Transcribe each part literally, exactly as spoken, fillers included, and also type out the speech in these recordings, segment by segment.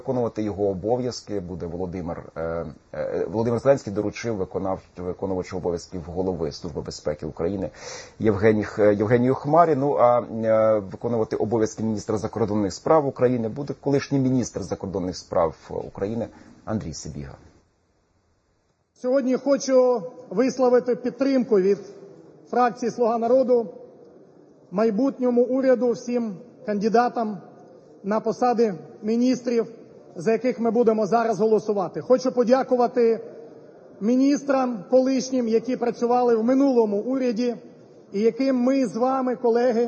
Виконувати його обов'язки буде Володимир е, е, Володимир Зеленський доручив виконав виконувачу обов'язків голови Служби безпеки України Євгеній, Євгенію Хмарі. Ну а е, виконувати обов'язки міністра закордонних справ України буде колишній міністр закордонних справ України Андрій Сибіга. Сьогодні хочу висловити підтримку від фракції «Слуга народу» майбутньому уряду, всім кандидатам на посади міністрів, за яких ми будемо зараз голосувати. Хочу подякувати міністрам колишнім, які працювали в минулому уряді і яким ми з вами, колеги,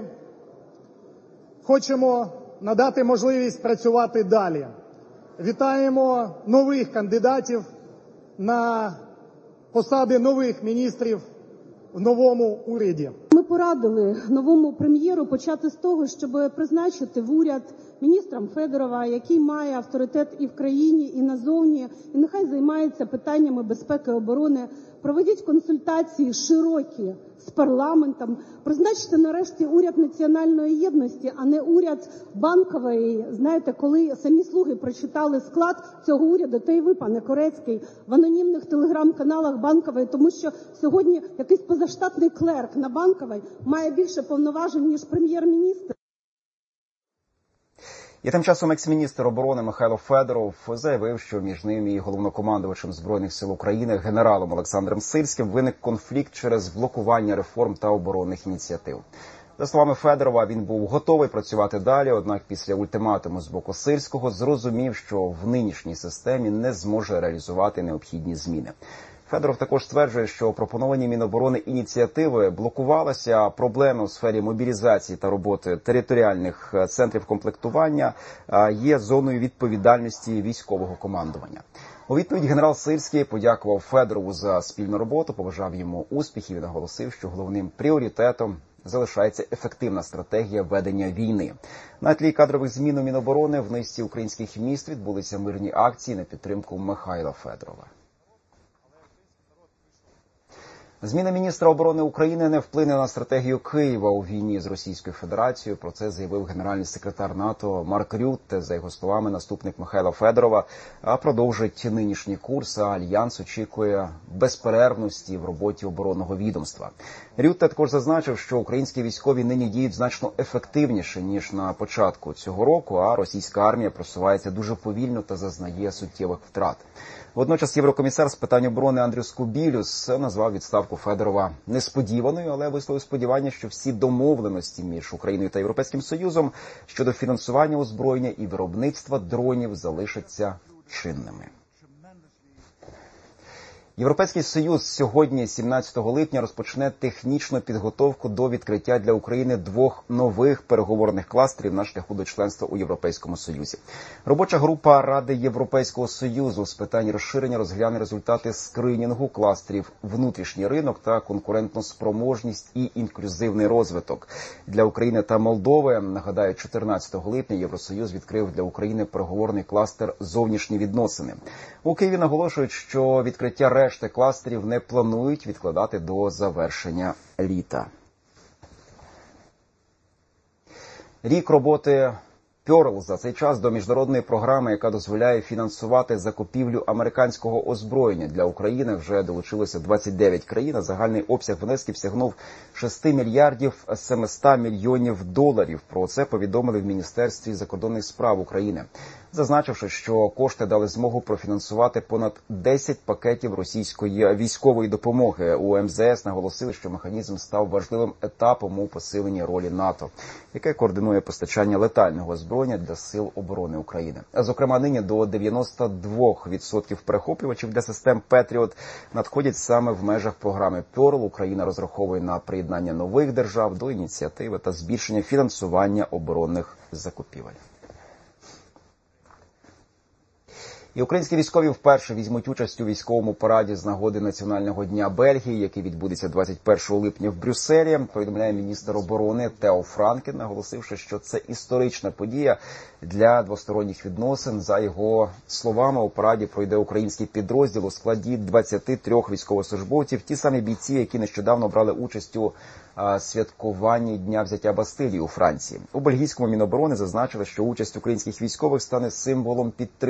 хочемо надати можливість працювати далі. Вітаємо нових кандидатів на посади нових міністрів в новому уряді. Ми порадили новому прем'єру почати з того, щоб призначити в уряд міністра Федорова, який має авторитет і в країні, і назовні, і нехай займається питаннями безпеки і оборони. Проведіть консультації широкі з парламентом. Призначте нарешті уряд національної єдності, а не уряд Банкової. Знаєте, коли самі слуги прочитали склад цього уряду, то і ви, пане Корецький, в анонімних телеграм-каналах Банкової, тому що сьогодні якийсь позаштатний клерк на Банковій має більше повноважень, ніж прем'єр-міністр. І тим часом екс-міністр оборони Михайло Федоров заявив, що між ним і головнокомандувачем Збройних сил України генералом Олександром Сирським виник конфлікт через блокування реформ та оборонних ініціатив. За словами Федорова, він був готовий працювати далі, однак після ультиматуму з боку Сирського зрозумів, що в нинішній системі не зможе реалізувати необхідні зміни. Федоров також стверджує, що пропоновані Міноборони ініціативи блокувалися, а проблеми у сфері мобілізації та роботи територіальних центрів комплектування є зоною відповідальності військового командування. У відповідь генерал Сирський подякував Федорову за спільну роботу, побажав йому успіхів і наголосив, що головним пріоритетом залишається ефективна стратегія ведення війни. На тлі кадрових змін у Міноборони в низці українських міст відбулися мирні акції на підтримку Михайла Федорова. Зміна міністра оборони України не вплине на стратегію Києва у війні з Російською Федерацією. Про це заявив генеральний секретар НАТО Марк Рютте. За його словами, наступник Михайла Федорова продовжить нинішній курс, а Альянс очікує безперервності в роботі оборонного відомства. Рютте також зазначив, що українські військові нині діють значно ефективніше, ніж на початку цього року, а російська армія просувається дуже повільно та зазнає суттєвих втрат. Водночас єврокомісар з питань оборони Андріус Кубілюс назвав відставку Федорова несподіваною, але висловив сподівання, що всі домовленості між Україною та Європейським Союзом щодо фінансування озброєння і виробництва дронів залишаться чинними. Європейський Союз сьогодні, сімнадцятого липня, розпочне технічну підготовку до відкриття для України двох нових переговорних кластерів на шляху до членства у Європейському Союзі. Робоча група Ради Європейського Союзу з питань розширення розгляне результати скринінгу кластерів «Внутрішній ринок» та «Конкурентноспроможність і інклюзивний розвиток». Для України та Молдови, нагадаю, чотирнадцятого липня Євросоюз відкрив для України переговорний кластер «Зовнішні відносини». У Києві наголошують, що відкриття решти кластерів не планують відкладати до завершення літа. Рік роботи Пьорл. За цей час до міжнародної програми, яка дозволяє фінансувати закупівлю американського озброєння для України, вже долучилося двадцять дев'ять країн, а загальний обсяг внесків сягнув шість мільярдів сімсот мільйонів доларів. Про це повідомили в Міністерстві закордонних справ України, зазначивши, що кошти дали змогу профінансувати понад десять пакетів російської військової допомоги. У ем зе ес наголосили, що механізм став важливим етапом у посиленні ролі НАТО, яке координує постачання летального озброєння для Сил оборони України. Зокрема, нині до дев'яносто два відсотки перехоплювачів для систем «Петріот» надходять саме в межах програми Пьорл. Україна розраховує на приєднання нових держав до ініціативи та збільшення фінансування оборонних закупівель. І українські військові вперше візьмуть участь у військовому параді з нагоди Національного дня Бельгії, який відбудеться двадцять першого липня в Брюсселі. Повідомляє міністр оборони Тео Франкен, наголосивши, що це історична подія для двосторонніх відносин. За його словами, у параді пройде український підрозділ у складі двадцяти трьох військовослужбовців, ті самі бійці, які нещодавно брали участь у святкуванні Дня взяття Бастилії у Франції. У бельгійському Міноборони зазначили, що участь українських військових стане символом підтримки